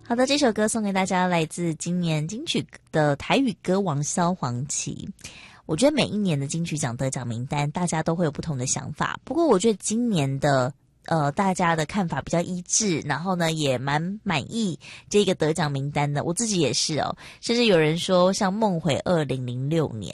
好的，这首歌送给大家，来自今年金曲的台语歌王萧煌奇。我觉得每一年的金曲奖得奖名单，大家都会有不同的想法。不过我觉得今年的大家的看法比较一致，然后呢也蛮满意这个得奖名单的。我自己也是哦，甚至有人说像梦回2006年，